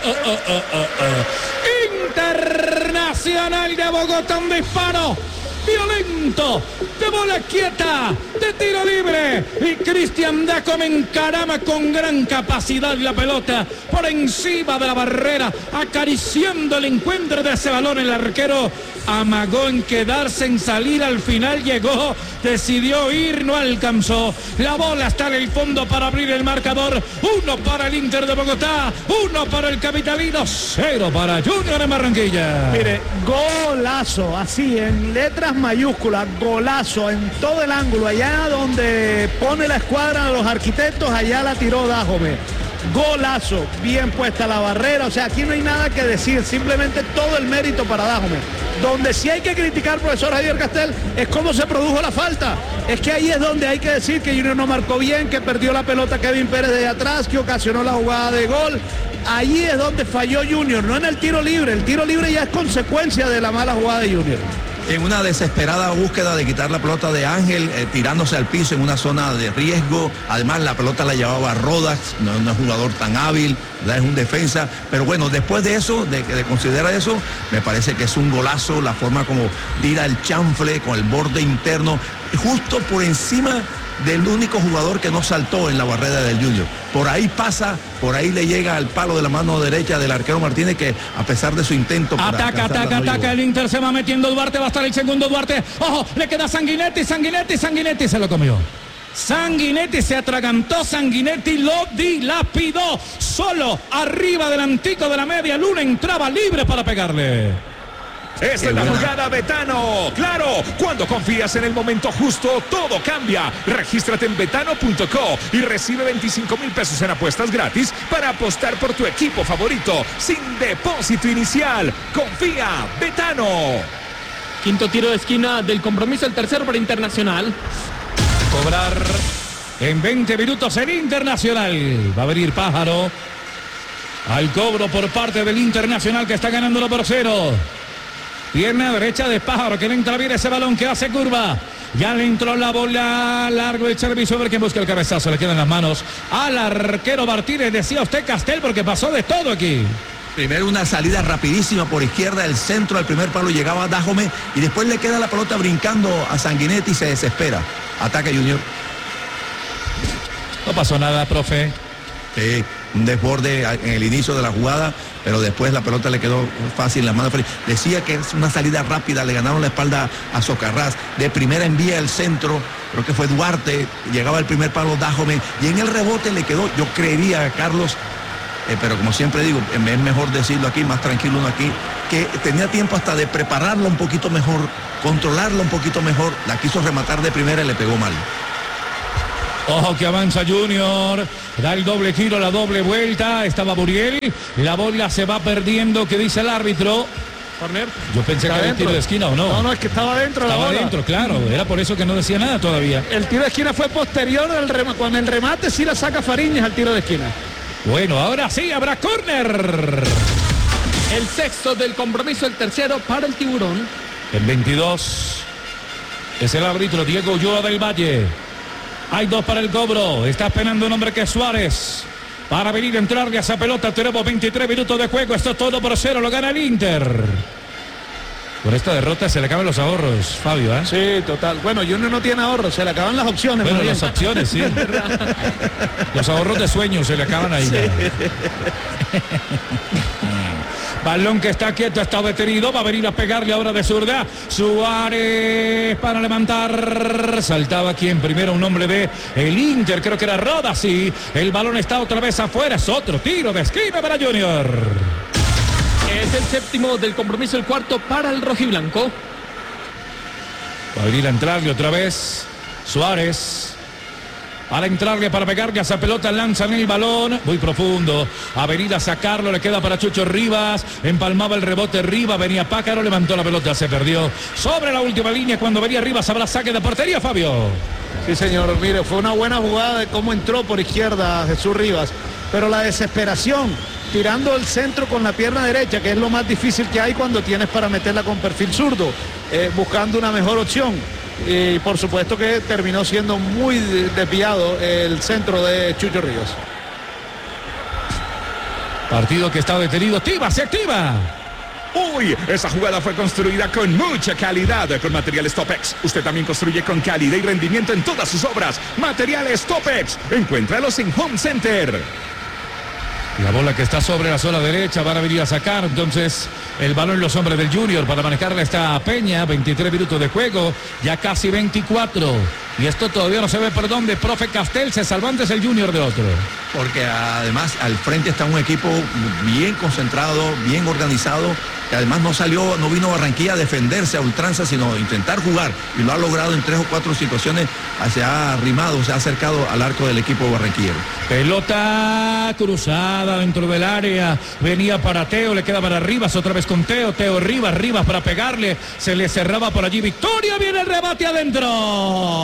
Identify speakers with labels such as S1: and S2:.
S1: Internacional de Bogotá, un disparo violento, de bola quieta, de tiro libre, y Cristian Dájome encarama con gran capacidad la pelota por encima de la barrera, acariciando el encuentro de ese balón. El arquero amagó en quedarse, en salir, al final llegó, decidió ir, no alcanzó. La bola está en el fondo para abrir el marcador. 1 para el Inter de Bogotá, 1 para el capitalino, 0 para Junior en Barranquilla.
S2: Mire, golazo, así en letras mayúsculas, golazo en todo el ángulo, allá donde pone la escuadra de los arquitectos, allá la tiró Dájome. Golazo, bien puesta la barrera, o sea, aquí no hay nada que decir, simplemente todo el mérito para Dájome. Donde sí hay que criticar, profesor Javier Castel, es cómo se produjo la falta. Es que ahí es donde hay que decir que Junior no marcó bien, que perdió la pelota Kevin Pérez de atrás, que ocasionó la jugada de gol. Ahí es donde falló Junior, no en el tiro libre. El tiro libre ya es consecuencia de la mala jugada de Junior.
S3: En una desesperada búsqueda de quitar la pelota de Ángel, tirándose al piso en una zona de riesgo. Además, la pelota la llevaba Rodas, no es un jugador tan hábil, ¿verdad? Es un defensa. Pero bueno, después de eso, de considerar eso, me parece que es un golazo la forma como tira el chanfle con el borde interno, justo por encima del único jugador que no saltó en la barrera del Junior. Por ahí pasa, por ahí le llega al palo de la mano derecha del arquero Martínez, que a pesar de su intento...
S1: Ataca, el Inter se va metiendo Duarte, va a estar el segundo Duarte. ¡Ojo! Le queda Sanguinetti se lo comió. Sanguinetti se atragantó, Sanguinetti lo dilapidó. Solo arriba del antico de la media luna, entraba libre para pegarle.
S4: Esta es la jugada, Betano. Claro, cuando confías en el momento justo, todo cambia. Regístrate en betano.co y recibe 25,000 pesos en apuestas gratis para apostar por tu equipo favorito sin depósito inicial. Confía, Betano.
S5: Quinto tiro de esquina del compromiso, el tercero para Internacional.
S1: Cobrar en 20 minutos el Internacional. Va a venir Pájaro al cobro por parte del Internacional, que está ganando 1-0. Pierna derecha de Pájaro, que le entra bien ese balón, que hace curva. Ya le entró la bola, largo el servicio, a ver quién busca el cabezazo. Le quedan las manos al arquero Martínez, decía usted, Castel, porque pasó de todo aquí.
S3: Primero una salida rapidísima por izquierda del centro, al primer palo llegaba Dájome, y después le queda la pelota brincando a Sanguinetti y se desespera. Ataca Junior.
S1: No pasó nada, profe.
S3: Un desborde en el inicio de la jugada, pero después la pelota le quedó fácil en las manos. Decía que es una salida rápida, le ganaron la espalda a Socarrás. De primera envía el centro, creo que fue Duarte, llegaba el primer palo Dájome, y en el rebote le quedó, yo creería, Carlos, pero como siempre digo, es mejor decirlo aquí, más tranquilo uno aquí, que tenía tiempo hasta de prepararla un poquito mejor, controlarla un poquito mejor, la quiso rematar de primera y le pegó mal.
S1: Ojo que avanza Junior, da el doble giro, la doble vuelta, estaba Buriel, la bola se va perdiendo, ¿qué dice el árbitro?
S2: Corner.
S1: Yo pensé que era el tiro de esquina, ¿o no?
S2: No, es que estaba dentro la bola.
S1: Estaba dentro, claro, era por eso que no decía nada todavía.
S2: El tiro de esquina fue posterior al remate, con el remate sí la saca Fariñas al tiro de esquina.
S1: Bueno, ahora sí habrá córner.
S5: El sexto del compromiso, el tercero para el Tiburón.
S1: El 22 es el árbitro Diego Ulloa del Valle. Hay 2 para el cobro. Está esperando un hombre que es Suárez para venir a entrarle a esa pelota. Tenemos 23 minutos de juego. Esto es todo 1-0. Lo gana el Inter. Con esta derrota se le acaban los ahorros, Fabio, ¿eh?
S2: Sí, total. Bueno, Junior no tiene ahorros, se le acaban las opciones.
S1: Bueno, las opciones, sí. Los ahorros de sueños se le acaban ahí. Sí. Balón que está quieto, está detenido, va a venir a pegarle ahora de zurda. Suárez para levantar. Saltaba quien primero, un hombre de el Inter, creo que era Rodas, sí. El balón está otra vez afuera, es otro tiro de esquina para Junior.
S5: Es el séptimo del compromiso, el cuarto para el rojiblanco.
S1: Va a venir a entrarle otra vez Suárez. Para entrarle, para pegarle a esa pelota, lanzan el balón, muy profundo, a venir a sacarlo, le queda para Chucho Rivas, empalmaba el rebote Rivas, venía Pájaro, levantó la pelota, se perdió sobre la última línea, cuando venía Rivas habrá saque de portería, Fabio.
S2: Sí, señor, mire, fue una buena jugada de cómo entró por izquierda Jesús Rivas, pero la desesperación, tirando el centro con la pierna derecha, que es lo más difícil que hay cuando tienes para meterla con perfil zurdo, buscando una mejor opción. Y por supuesto que terminó siendo muy desviado el centro de Chucho Ríos.
S1: Partido que está detenido. Tiva, se activa.
S4: Uy, esa jugada fue construida con mucha calidad con Materiales Topex. Usted también construye con calidad y rendimiento en todas sus obras. Materiales Topex. Encuéntralos en Home Center.
S1: La bola que está sobre la zona derecha, van a venir a sacar entonces el balón los hombres del Junior para manejarle esta Peña. 23 minutos de juego, ya casi 24. Y esto todavía no se ve por dónde. Profe Castel, se salvó antes el Junior de otro.
S3: Porque además al frente está un equipo bien concentrado, bien organizado, que además no vino Barranquilla a defenderse a ultranza, sino a intentar jugar, y lo ha logrado en 3 o 4 situaciones. Se ha arrimado, se ha acercado al arco del equipo barranquillero.
S1: Pelota cruzada dentro del área, venía para Teo, le queda para Rivas, otra vez con Teo Rivas para pegarle, se le cerraba por allí. Victoria, viene el rebate adentro.